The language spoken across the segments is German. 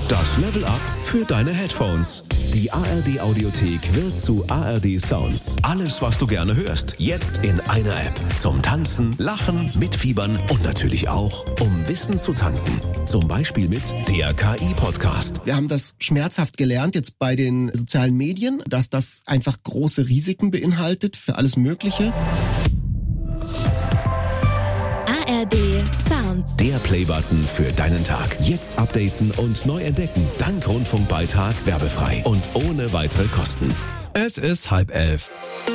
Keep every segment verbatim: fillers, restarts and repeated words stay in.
Das Level Up für deine Headphones. Die A R D Audiothek wird zu A R D Sounds. Alles, was du gerne hörst, jetzt in einer App. Zum Tanzen, Lachen, Mitfiebern und natürlich auch, um Wissen zu tanken. Zum Beispiel mit der K I-Podcast. Wir haben das schmerzhaft gelernt jetzt bei den sozialen Medien, dass das einfach große Risiken beinhaltet für alles Mögliche. A R D Sounds. Der Playbutton für deinen Tag. Jetzt updaten und neu entdecken. Dank Rundfunkbeitrag werbefrei und ohne weitere Kosten. Es ist halb elf.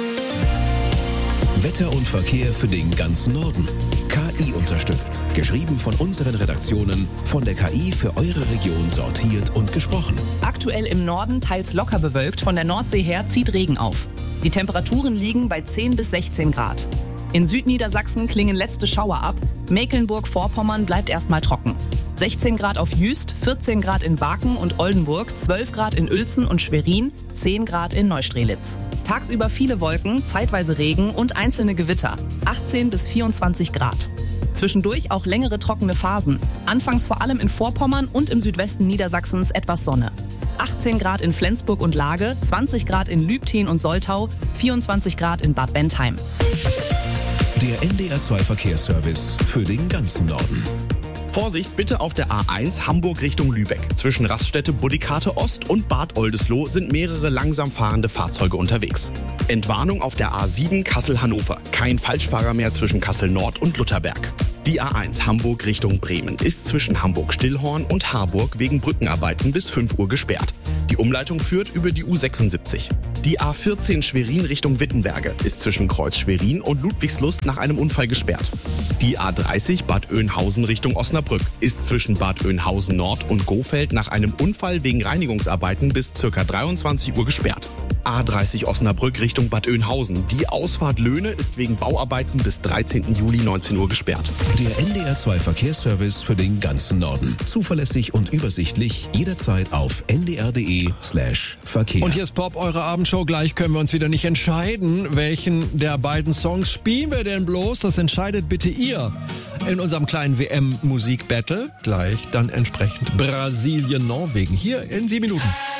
Wetter und Verkehr für den ganzen Norden. K I unterstützt. Geschrieben von unseren Redaktionen, von der K I für eure Region sortiert und gesprochen. Aktuell im Norden teils locker bewölkt, von der Nordsee her zieht Regen auf. Die Temperaturen liegen bei zehn bis sechzehn Grad. In Südniedersachsen klingen letzte Schauer ab. Mecklenburg-Vorpommern bleibt erstmal trocken. sechzehn Grad auf Jüst, vierzehn Grad in Waken und Oldenburg, zwölf Grad in Uelzen und Schwerin, zehn Grad in Neustrelitz. Tagsüber viele Wolken, zeitweise Regen und einzelne Gewitter, achtzehn bis vierundzwanzig Grad. Zwischendurch auch längere trockene Phasen. Anfangs vor allem in Vorpommern und im Südwesten Niedersachsens etwas Sonne. achtzehn Grad in Flensburg und Lage, zwanzig Grad in Lübtheen und Soltau, vierundzwanzig Grad in Bad Bentheim. Der N D R zwei Verkehrsservice für den ganzen Norden. Vorsicht bitte auf der A eins Hamburg Richtung Lübeck. Zwischen Raststätte Budikate Ost und Bad Oldesloe sind mehrere langsam fahrende Fahrzeuge unterwegs. Entwarnung auf der A sieben Kassel-Hannover. Kein Falschfahrer mehr zwischen Kassel Nord und Lutherberg. Die A eins Hamburg Richtung Bremen ist zwischen Hamburg-Stillhorn und Harburg wegen Brückenarbeiten bis fünf Uhr gesperrt. Die Umleitung führt über die U sechsundsiebzig. Die A vierzehn Schwerin Richtung Wittenberge ist zwischen Kreuz Schwerin und Ludwigslust nach einem Unfall gesperrt. Die A dreißig Bad Oeynhausen Richtung Osnabrück ist zwischen Bad Oeynhausen Nord und Gohfeld nach einem Unfall wegen Reinigungsarbeiten bis ca. dreiundzwanzig Uhr gesperrt. A dreißig Osnabrück Richtung Bad Oeynhausen. Die Ausfahrt Löhne ist wegen Bauarbeiten bis dreizehnten Juli neunzehn Uhr gesperrt. Der N D R zwei Verkehrsservice für den ganzen Norden. Zuverlässig und übersichtlich, jederzeit auf n d r punkt d e slash Verkehr. Und hier ist Pop, eure Abendshow. Gleich können wir uns wieder nicht entscheiden, welchen der beiden Songs spielen wir denn bloß. Das entscheidet bitte ihr in unserem kleinen W M-Musik-Battle. Gleich dann entsprechend Brasilien-Norwegen. Hier in sieben Minuten.